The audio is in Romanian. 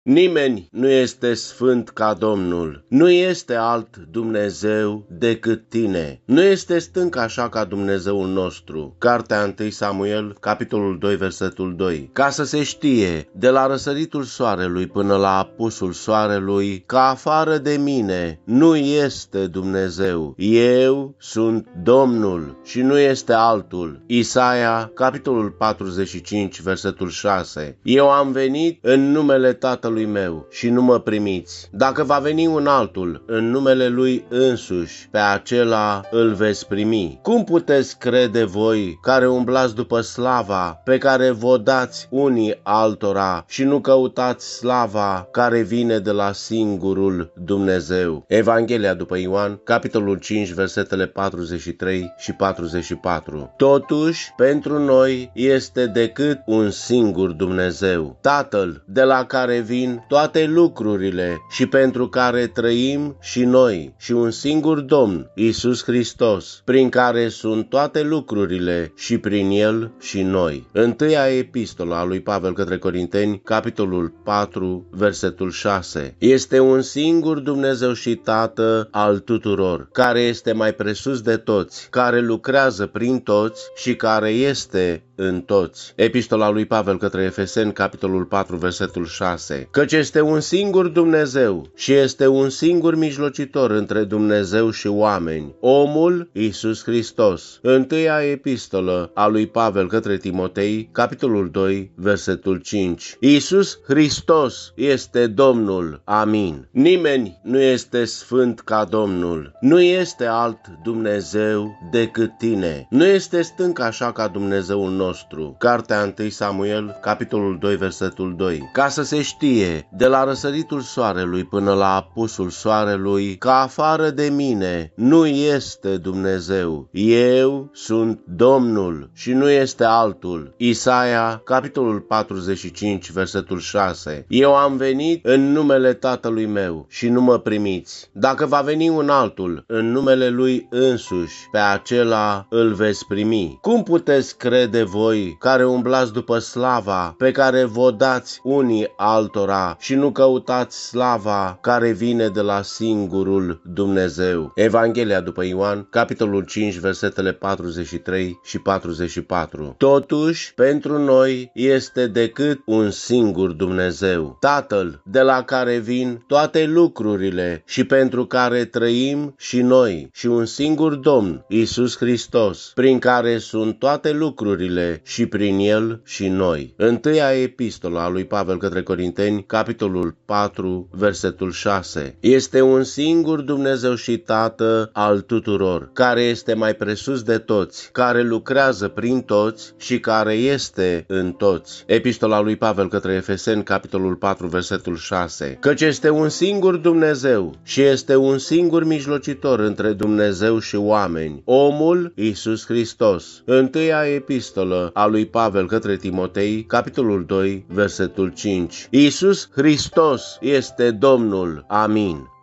Nimeni nu este sfânt ca Domnul, nu este alt Dumnezeu decât tine. Nu este stânc așa ca Dumnezeul nostru. Cartea 1 Samuel, capitolul 2, versetul 2. Ca să se știe, de la răsăritul soarelui până la apusul soarelui, că afară de mine nu este Dumnezeu. Eu sunt Domnul și nu este altul. Isaia, capitolul 45, versetul 6. Eu am venit în numele Tatălui meu și nu mă primiți. Dacă va veni un altul în numele lui însuși, pe acela îl veți primi. Cum puteți crede voi care umblați după slava pe care vă dați unii altora și nu căutați slava care vine de la singurul Dumnezeu? Evanghelia după Ioan, capitolul 5, versetele 43 și 44. Totuși, pentru noi este decât un singur Dumnezeu, Tatăl, de la care vin toate lucrurile și pentru care trăim și noi, și un singur Domn, Iisus Hristos, prin care sunt toate lucrurile și prin El și noi. Întâia epistolă a lui Pavel către Corinteni, capitolul 4, versetul 6. Este un singur Dumnezeu și Tată al tuturor, care este mai presus de toți, care lucrează prin toți și care este în toți. Epistola lui Pavel către Efeseni, capitolul 4, versetul 6. Căci este un singur Dumnezeu și este un singur mijlocitor între Dumnezeu și oameni, omul Iisus Hristos. Întâia epistolă a lui Pavel către Timotei, capitolul 2, versetul 5. Iisus Hristos este Domnul. Amin. Nimeni nu este sfânt ca Domnul. Nu este alt Dumnezeu decât tine. Nu este stânc așa ca Dumnezeul nostru. Cartea 1 Samuel, capitolul 2, versetul 2. Ca să se știe, de la răsăritul soarelui până la apusul soarelui, că afară de mine nu este Dumnezeu. Eu sunt Domnul și nu este altul. Isaia, capitolul 45, versetul 6. Eu am venit în numele Tatălui meu și nu mă primiți. Dacă va veni un altul în numele lui însuși, pe acela îl veți primi. Cum puteți crede voi care umblați după slava pe care vă dați unii altora și nu căutați slava care vine de la singurul Dumnezeu? Evanghelia după Ioan, capitolul 5, versetele 43 și 44. Totuși, pentru noi este decât un singur Dumnezeu, Tatăl, de la care vin toate lucrurile și pentru care trăim și noi, și un singur Domn, Iisus Hristos, prin care sunt toate lucrurile și prin El și noi. Întâia epistolă a lui Pavel către Corinteni, capitolul 4, versetul 6. Este un singur Dumnezeu și Tată al tuturor, care este mai presus de toți, care lucrează prin toți și care este în toți. Epistola lui Pavel către Efeseni, capitolul 4, versetul 6. Căci este un singur Dumnezeu și este un singur mijlocitor între Dumnezeu și oameni, omul Iisus Hristos. Întâia epistolă a lui Pavel către Timotei, capitolul 2, versetul 5. Iisus Hristos este Domnul. Amin.